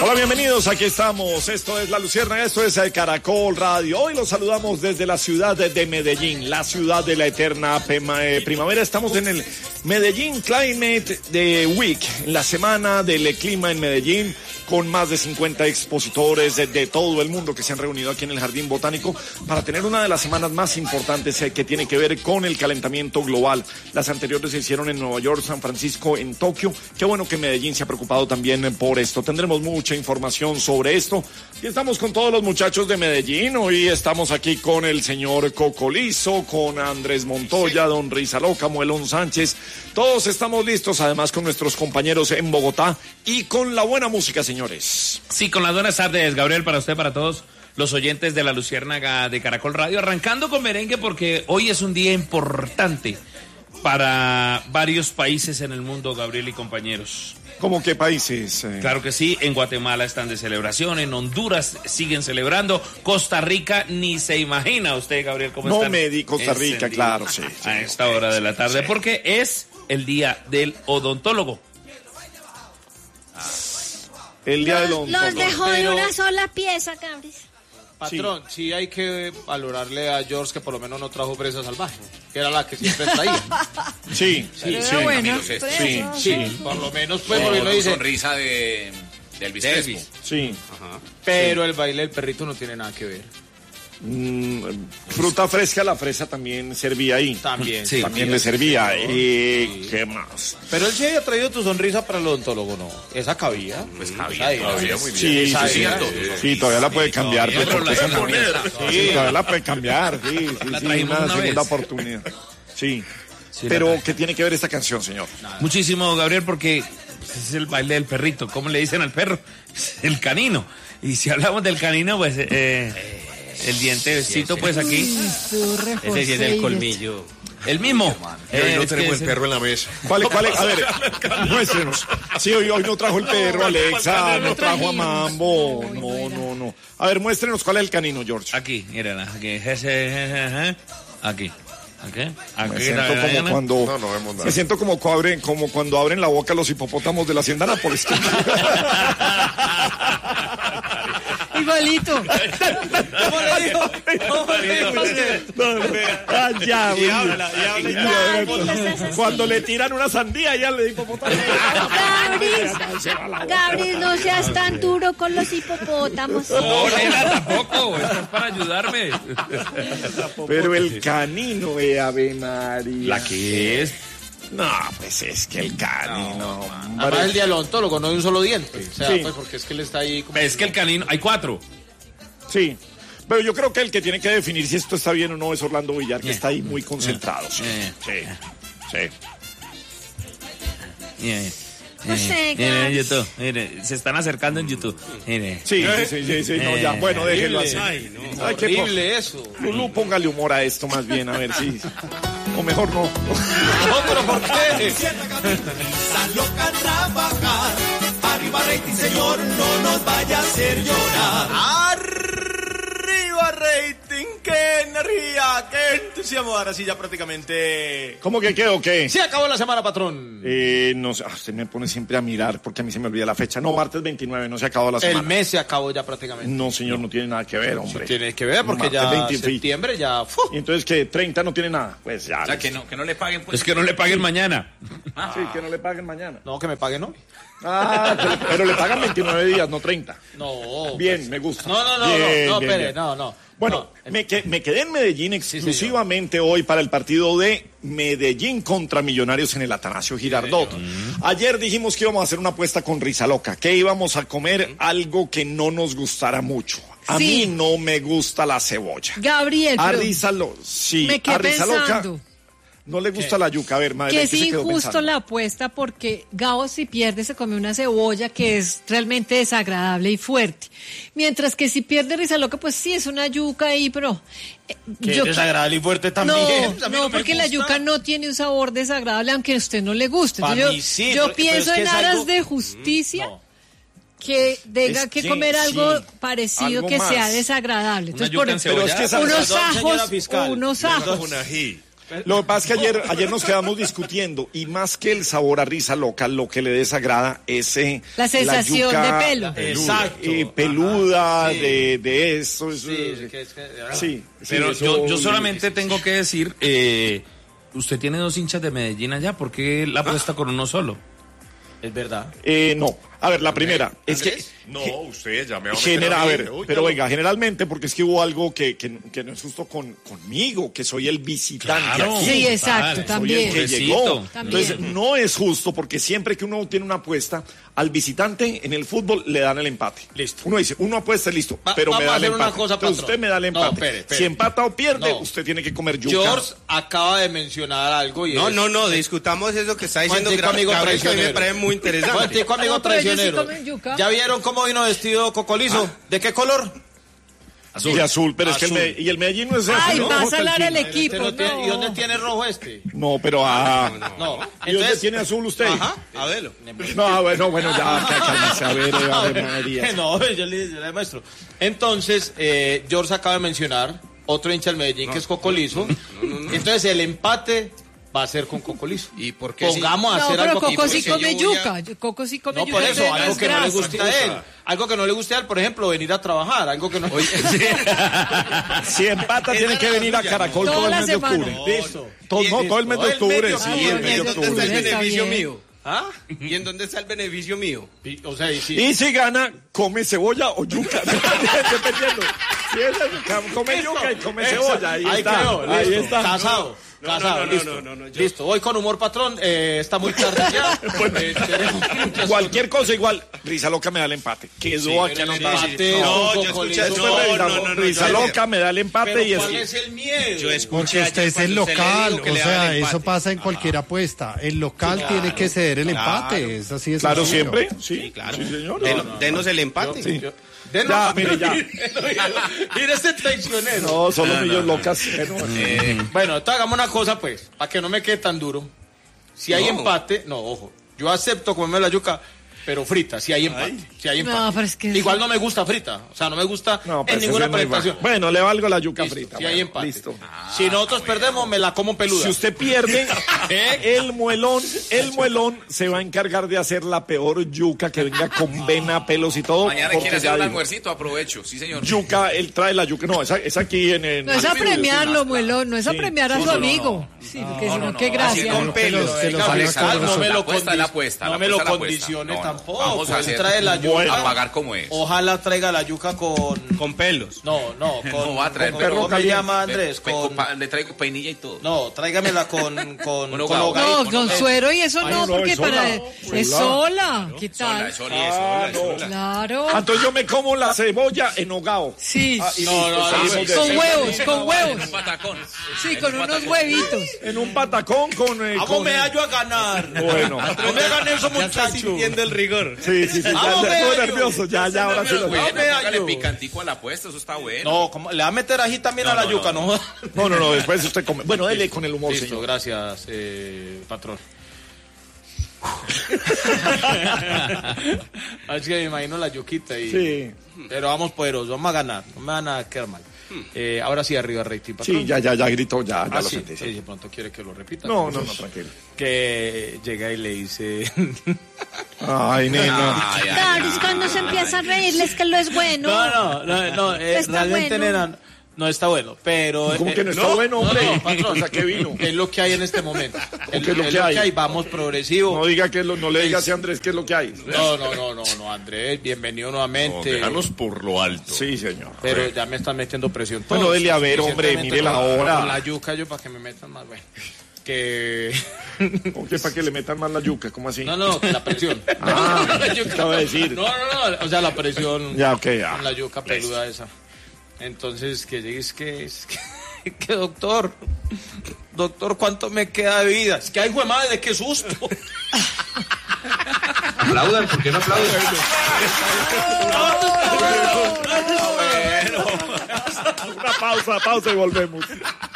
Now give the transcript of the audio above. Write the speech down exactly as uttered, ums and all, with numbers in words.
Hola, bienvenidos, aquí estamos, esto es La Luciérnaga, esto es Caracol Radio. Hoy los saludamos desde la ciudad de Medellín, la ciudad de la eterna primavera. Estamos en el Medellín Climate Week, en la semana del clima en Medellín, con más de cincuenta expositores de, de todo el mundo que se han reunido aquí en el Jardín Botánico para tener una de las semanas más importantes eh, que tiene que ver con el calentamiento global. Las anteriores se hicieron en Nueva York, San Francisco, en Tokio. Qué bueno que Medellín se ha preocupado también por esto. Tendremos mucha información sobre esto. Y estamos con todos los muchachos de Medellín. Hoy estamos aquí con el señor Cocolizo, con Andrés Montoya, don Rizaloca, Muelón Sánchez. Todos estamos listos, además con nuestros compañeros en Bogotá y con la buena música, señores. Sí, con las buenas tardes, Gabriel, para usted, para todos los oyentes de La Luciérnaga de Caracol Radio. Arrancando con merengue porque hoy es un día importante para varios países en el mundo, Gabriel y compañeros. ¿Cómo qué países? Eh? Claro que sí, en Guatemala están de celebración, en Honduras siguen celebrando, Costa Rica ni se imagina usted, Gabriel, cómo está. No me di Costa Rica, claro, sí, sí. A esta hora de la tarde, sí, porque es el día del odontólogo. El día los, del odontólogo. Los dejó de una sola pieza, Gabriel. Patrón, sí. sí hay que valorarle a George que por lo menos no trajo presa salvaje, que era la que siempre traía. Sí, sí, sí. Bueno, sí, sí, sí, por lo menos pues, no, porque uno dice... sonrisa de, de Elvis Crespo. Sí. Ajá. Pero sí, el baile del perrito no tiene nada que ver. Mm, fruta fresca, la fresa también servía ahí. También. Sí, también sí, le servía. Sí. ¿Y qué más? Pero él sí había traído tu sonrisa para el odontólogo, ¿no? Esa cabía. Pues cabía, esa cabía muy bien. Sí, sí, sí, sí, todavía la puede cambiar. Todavía, pues, la porque la sí, todavía la puede cambiar. Sí, sí, la sí, trajimos una, una segunda vez. oportunidad. Sí. Sí, pero, ¿qué tiene que ver esta canción, señor? Nada. Muchísimo, Gabriel, porque es el baile del perrito. ¿Cómo le dicen al perro? El canino. Y si hablamos del canino, pues... Eh, el dientecito, pues aquí. Ese sí es el colmillo. El mismo. Y hoy Eh, no es tenemos que el perro en la mesa. ¿Cuál, cuál es? A ver, muéstrenos. Sí, hoy, hoy no trajo el perro, Alexa, no trajo a Mambo. No, no, no. A ver, muéstrenos cuál es el canino, George. Aquí, miren, aquí. Ese, aquí. Aquí. Aquí. Me siento como cuando, no, no vemos nada. me siento como, abren, como cuando abren la boca los hipopótamos de la hacienda Nápoles. Igualito. ¿Cómo le dijo? ¿Cómo le dijo? Ah, ya, Y habla, y habla, y habla. Cuando le tiran una sandía, ya le hipopótamo. Gabriel, Gabriel, no seas tan duro con los hipopótamos. No, Nela, tampoco. Esto es para ayudarme. Pero el canino, eh, Ave María. ¿La qué es? No, pues es que el canino. No, además el día del odontólogo, no de un solo diente. O sea, Sí. pues porque es que él está ahí como... Es que el canino, hay cuatro. Sí. Pero yo creo que el que tiene que definir si esto está bien o no es Orlando Villar, que Yeah. está ahí muy concentrado. Sí, Yeah. sí, sí. Mire, No sé, mire, mire en Gabs. YouTube. Mire, se están acercando en YouTube. Mire. Sí, sí, sí, sí, no, ya, bueno, déjelo así. Ay, no, Ay, qué po- horrible eso. Lulú, póngale humor a esto más bien, a ver si... O mejor no. No, pero ¿por qué? Loca a trabajar, arriba rating señor, no nos vaya a hacer llorar. Arriba rating, qué energía, qué entusiasmo. Ahora sí ya prácticamente... ¿Cómo que qué o qué? Se acabó la semana, patrón. Eh, no sé, ah, usted me pone siempre a mirar porque a mí se me olvida la fecha. No, martes veintinueve, no se ha acabado la semana. El mes se acabó ya prácticamente. No, señor, no tiene nada que ver, hombre. Tiene que ver porque Martes ya veinte, septiembre ya... ¡fu! Y entonces, ¿qué? ¿treinta no tiene nada? Pues ya. O sea, que no, que no le paguen, pues. Es que no le paguen mañana. Sí, que no le paguen mañana. No, que me paguen, ¿no? Ah, pero, pero le pagan veintinueve días, no treinta. No. Bien, pues- me gusta. No, no, no, Bien, no, no, bien, espere, bien. no, no. Bueno, No, me, que- me quedé en Medellín exclusivamente hoy para el partido de Medellín contra Millonarios en el Atanasio Girardot. Ayer dijimos que íbamos a hacer una apuesta con Rizaloca, que íbamos a comer algo que no nos gustara mucho. A Sí. mí no me gusta la cebolla. Gabriel, A pero Rizalo, sí, me a quedé Rizaloca pensando no le gusta la yuca. A ver, madre, que ¿qué es se quedó injusto pensando? la apuesta porque Gabo si pierde se come una cebolla que es realmente desagradable y fuerte. Mientras que si pierde Rizaloca, pues sí, es una yuca ahí, pero... eh, Qué yo- desagradable y fuerte también. No, A mí no, me porque la gusta. yuca no tiene un sabor desagradable, aunque a usted no le guste. Pa' Entonces, mí yo sí, yo pero- pero pienso es que en es aras algo- de justicia No. que tenga Es que que comer algo sí, parecido algo que sea más. desagradable. Entonces, yuca por- encebollada. Pero es que esa- unos Perdón, señora ajos, fiscal. unos Perdón. ajos. Un ají. Lo que pasa es que ayer, ayer nos quedamos discutiendo y más que el sabor a risa loca, lo que le desagrada es eh, La sensación yuca, de pelo. Exacto. Eh, peluda, Ajá, sí. de, de eso. eso Sí, eh, es que- es que- sí, sí, Pero eso- yo, yo solamente tengo que decir, eh, usted tiene dos hinchas de Medellín allá, ¿por qué la apuesta con uno solo? Es verdad. Eh, no. A ver, la primera es que No, usted ya me va a meter genera, a a mí. ver, Uy, pero ya venga, generalmente porque es que hubo algo que, que, que no es justo con, conmigo, que soy el visitante Claro. aquí. Sí, exacto, Vale, Soy también. el que Pobrecito. llegó. También. Entonces, no es justo porque siempre que uno tiene una apuesta, al visitante en el fútbol le dan el empate. Listo. Uno dice, uno apuesta, listo, Va- pero me vamos da a el hacer una empate. cosa, Entonces, patrón. usted me da el No, empate. espere, espere. Si empata o pierde, No. usted tiene que comer yuca. George acaba de mencionar algo y No, es... no, no, discutamos eso que está diciendo Cuentico, Gra- amigo Gabriel, que a mí me traicionero. parece muy interesante. Cuentico, amigo No, pero ellos sí traicionero. comen yuca. ¿Ya vieron cómo vino vestido Cocolizo? ¿De qué color? Azul. Y azul, pero es que el, Azul. Me- y el Medellín no es azul. Ay, ¿no? va a Hasta el salar fin. el equipo. Este no tiene- no. ¿Y dónde tiene rojo este? No, pero ah. No. ¿Y dónde tiene azul usted? Ajá, a verlo. No, bueno, bueno, ya, cálmese, a ver, a ver, María. No, yo le, yo le demuestro. Entonces, eh, George acaba de mencionar otro hincha del Medellín que es Cocolizo. Entonces, el empate va a ser con Cocolizo. ¿Y por qué sí? Pongamos a No, hacer pero algo Coco porque sí yo come voy a- yuca. Coco sí come No, yuca. por eso, entonces no algo es que no le grasa. guste a él. Algo que no le guste a él, por ejemplo, venir a trabajar. Algo que no. Si empata, tiene que venir a Caracol Toda todo el la mes de semana. octubre. Listo. Todo, no, todo el mes de Todo el octubre, medio- sí, Ah, el bueno, mes de ¿Y en dónde está el octubre. Está beneficio bien. mío? ¿Ah? ¿Y en dónde está el beneficio mío? Y- O sea, y sí. Y si gana, come cebolla o yuca, dependiendo. Si es el- come yuca y come cebolla, ahí, está. quedó, Ahí listo. está. Casado. No, casado, no, no, listo. no, no, no, yo- Listo, voy con humor patrón. Eh, está muy tarde ya. Eh, tenemos muchas Cualquier cosa igual, Risa Loca me da el empate. Quedó aquí pero el anotado. empate No, con yo Cocolizo. escuché- Eso fue no, Risa, no, no, no, Risa yo- Loca me da el empate Pero y ¿cuál es... es el miedo? Yo escuché Porque ayer usted es el cuando se le local, dijo que o le daban sea, el eso empate. pasa en cualquier apuesta. El local tiene que ceder el empate, es así de Claro, sencillo. siempre. Sí, Sí, claro. Sí, señor. Den- Denos el empate. Sí. Denos- Ya, mire, ya. Mira este traicionero. No, son los millos locas. Bueno, Bueno, entonces hagamos una cosa, pues, para que no me quede tan duro. Si hay No. empate, no, ojo, yo acepto comerme la yuca, pero frita, si hay empate. Si hay empate. No, pero es que- Igual no me gusta frita, o sea, no me gusta no, en pues, ninguna ese es muy presentación. bajo. Bueno, le valgo la yuca Listo, frita. si hay bueno, empate. Listo. Si nosotros perdemos, me la como peluda. Si usted pierde, el muelón, el muelón se va a encargar de hacer la peor yuca que venga con vena, pelos y todo. Mañana porque quiere hacer ya un digo, almuercito, aprovecho. Sí, señor. Yuca, él trae la yuca. No, es, es aquí en el. No es a Sí, premiarlo, sí, muelón, no es a Sí. premiar a Sí, su no, no, amigo. Sí, porque No, si no, no, no, qué así gracia. con pelos, Pero, que los venga, haga fiscal, sabroso. no me La lo, apuesta, condi- la apuesta, no la me lo apuesta, la apuesta. condicione No, no. tampoco. Vamos a Pues hacer- trae la yuca. Bueno. A pagar como es. Ojalá traiga la yuca con... Con pelos. No, no, con... No va a traer con- perro ¿Cómo me caliente. llama Andrés? Pe- Con... pa- Le traigo peinilla y todo. No, tráigamela con... con, Con con hogao. hogadito. No, con suero y eso Ay, no, no, porque es sola. para... Sola. Es sola, ¿qué Sola, tal? es sola, es sola, es sola. Claro. Ah, entonces yo me como la cebolla en hogao. Sí, Ah, y No, listo, no, salimos no, de- con huevos, con En huevos. un patacón. Sí, En con un unos patacón. huevitos. En un patacón con. Eh, ¿Cómo con me hallo a ganar? Bueno. No me hagan eso, muchachos. el rigor. Sí, sí, sí. Ya, Vamos, ya estoy Bello. nervioso. Ya, ya, ahora sí lo Bueno, me póngale hallo. picantico a la apuesta, eso está bueno. No, ¿cómo? Le va a meter ají también a la no, yuca, ¿no? No, no, no, después usted come. Bueno, dele con el humor, Listo, señor. gracias, eh, patrón. Es que me imagino la yuquita y... Sí. Pero vamos poderosos, vamos a ganar, no me van a quedar mal. Eh, ahora sí, arriba rating, patrón. Sí, ya, ya, ya gritó, ya, ya Ah, lo sí, sentí. sí, de pronto quiere que lo repita. No, no, no, tranquilo. Que llega y le dice... Ay, nena. Ay, ay, Claro, ay. es cuando se empieza a reírles que lo es bueno. No, no, no, no eh, Está realmente, bueno. nena, no está bueno, pero... ¿Cómo eh, que no está bueno, hombre? No, no, patrón, O sea, ¿qué vino? Es lo que hay en este momento. Es, qué es lo que hay? Vamos progresivo. No diga que lo, no le diga así a Andrés qué es lo que hay. No, no, no, no, no, Andrés, bienvenido nuevamente. Déjanos por lo alto. Sí, señor. Pero ya me están metiendo presión. Bueno, todos. dele a ver, hombre, Suficientemente mire la con- hora. Con la yuca yo para que me metan más, bueno. Que... ¿Por qué? ¿Para que le metan más la yuca? ¿Cómo así? No, no, la presión. Ah, La yuca. acaba de decir. No, no, no, o sea, la presión. Ya, ok, ya. Con la yuca peluda esa. Entonces, que llegues que... Es que, que doctor, doctor, ¿cuánto me queda de vida? Es que, ay, güey, madre, qué susto. Aplaudan, ¿por qué no aplauden? Una pausa, pausa y volvemos.